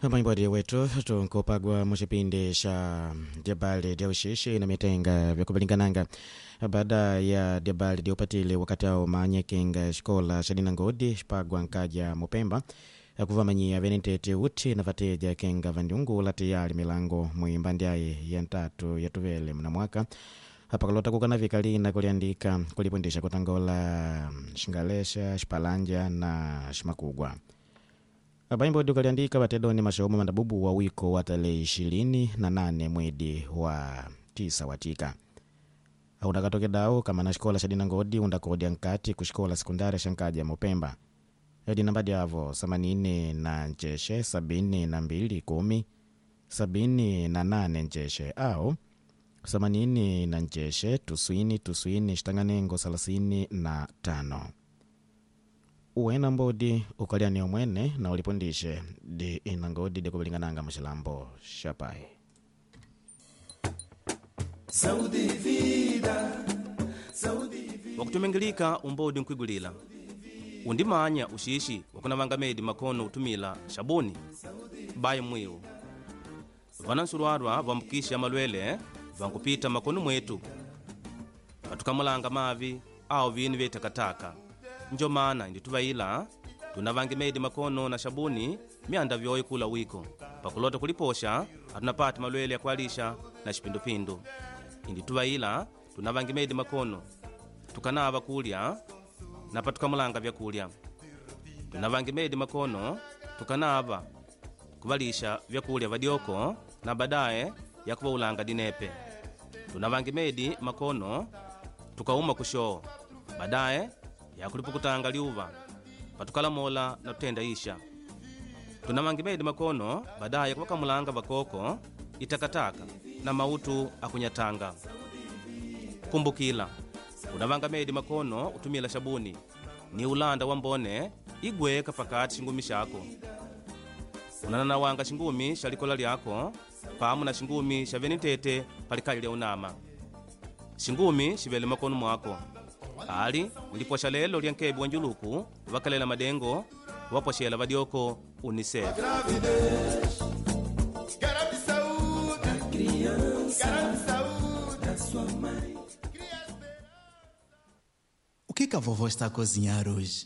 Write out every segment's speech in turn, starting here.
Mwimbodi wetu tunkopagwa muchipindi cha dyabali dya uxishi na mitenga vyakubalingananga baada ya dyabali dyupatile wakati ao manyekenga xikola xa Dinangodi xipagwa nkaja Mupemba kuvamanyia venentete uti na vateja kenga vandyungula tiyali milango mwimbandyaye ya ntatu yatuvele mna mwaka apakalota kukana vikalina kuliandika kulipundisha kutangola xingalesha xipalanja na ximakugwa. Abaimbo dukaliandika batedoni mashomo mandabubu wa wiko wa tarehe 28 mwezi wa 9 watika. Aundakatoke dao kama na shikola xa Dinangodi undakodia nkati kushikola sekundari shankaja Mupemba. Edi namba diavo 80 na ncheshe 72 10 78 ncheshe au 80 na ncheshe tuswini shtanganengo 35. Uwena mbodi ukaliani omwene na ulipundishe di Inangodi de kubilingananga mashilambo shapai. Saudi vida wakutumengilika umbodi nkwigulila undimanya ushishi wakunavanga medi makono utumila shabuni baye mwiu vanansurwarwa vambukisha malwele vankupita makono mwetu vatukamulanga mavi au vinu vye takataka. Njo maana indi tuvaila tunavange medi makono na shabuni mianda vyoye kula wiko pakulota kuliposha atunapati malwele ya kualisha na shipindupindu. Indi tuvaila tunavange medi makono tukanava kulya na patukamulanga vyakulya. Tunavange medi makono tukanava kuvalisha vyakulya vadyoko na badaye ya kuvaulanga dinepe. Tunavange medi makono tukauma kushoo badaye ya kulipukutanga liuva patukalamola na tutenda isha. Tunavange medi makono badaye ya kuvakamulanga vakoko itakataka na mautu akunyatanga. Kumbukila unavanga medi makono utumila shabuni ni ulanda wa mbone igweka pakati shingumi shako. Unanawanga shingumi shalikola lyako pamu na shingumi shavenitete palikali lya unama. Shingumi shivele makono mwako ali uliposha lelo lyankebi wanjuluku vakalela madengo waposhela vadyoko UNICEF. O que a vovó está a cozinhar hoje?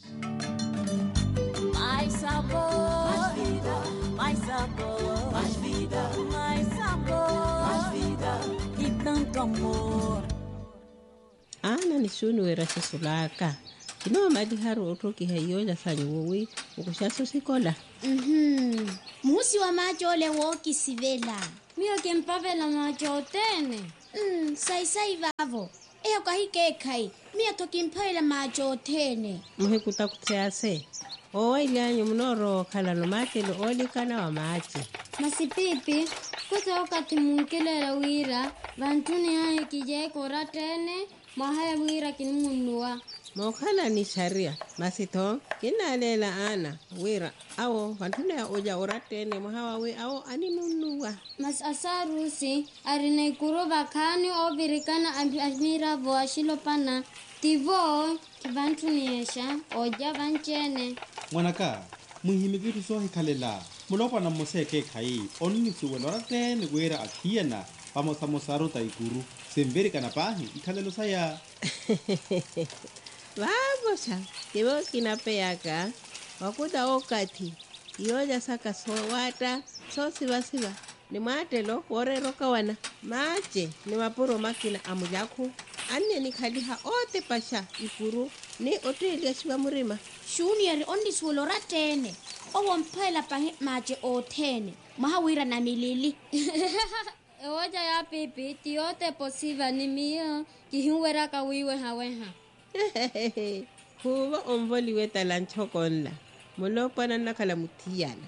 Mais sabor, mais vida, mais sabor, mais vida, mais sabor, mais vida e tanto amor. Ana ni shunu wera sulaka. Kino madi haru otoki hayo ya sanyo wowi ukushaso sikola. Musi wa macho ole woki sivela. Mio kempavela macho tene. Sai vavo. Eyo kahike kai. Mia tokimpaila macho tene. Muhe kutakutease. Owa ilyanyo mnoro kala no mate lo oli kana wa machi. Masipipi, kuta wakati munkelela wira, vantuni hae kije kora tene, mahaya wira kinimunua. Mokala ni sharia, masito, kina lela ana, wira, awo, vantuni ya oja ora tene, mahawa we awo animunua. Mas asarusi, arinaikuro bakani o virikana amira voashilo pana, tivo, kivantuni esha, oja vanchene. Mwanaka, muhimi vitu sohi kalela. Mulopa na moseke kai, onini suwelora tene wera akiana, pamosamosaro taikuru, semberi kanapahi, ikalelo saya. Vabosha, kibo kinapeyaka, wakuda okati, iyoja saka sowata, so siva, ni matelo, worero kawana, mache, ni mapuro makina amujaku, ane ni kadiha ote pasha, ipuru, ni otelia shiwa murima. Shunieri ondi suwelora tene. Owa mpaila pahe mache o tene. Mahawira na milili. Ewoja ya pipi, tiote posiva ni mio, kihiwera kawiwe haweha. Huwa omboli weta lanchokonla. Mulopa na nakala mutiyana.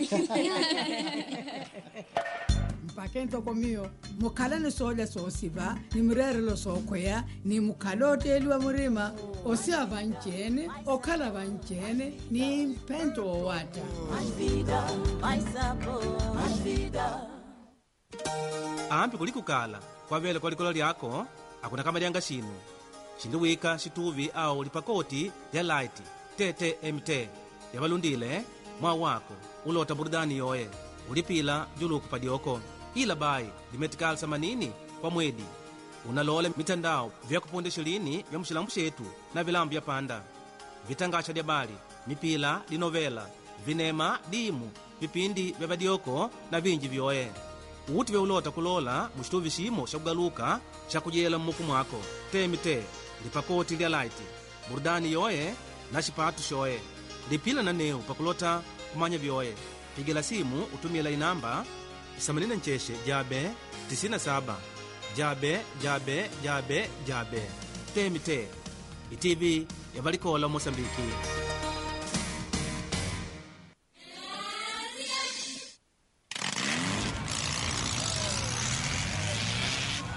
Mpakento komio, mukala ni soja sosiva, ni mrere lo sokoya, ni mukalote eliwa murima, osia vanchene, okala vanchene, ni pento o wata. Mais vida, mais sabor, mais vida. Ampi kulikukala kwa vele kwa likola lyako akuna kama lyanga shinu shindiwika shituvi au lipakoti ya light tete MT yabalundile mwa wako ulota burudani yoye ulipila juluku padioko ila bai limetikala 80 kwa mwedi. Unalole mitandao vya kupondesha lini vya mshilambu shetu na vilambu vya panda vitangasha dia bali mipila dinovela vinema dimu vipindi vya vadioko na vinji vyoe uti vya ulota kulola mushtu vishimo sha kugaluka sha kujela mmuku mwako temite lipakoti lya laiti burudani yoye na shipatu shoye lipila na neu pakulota kumanya vyoye. Pigela simu utumila inamba 89 jabe 97 jabe temite itivi ya valikola Mosambiki.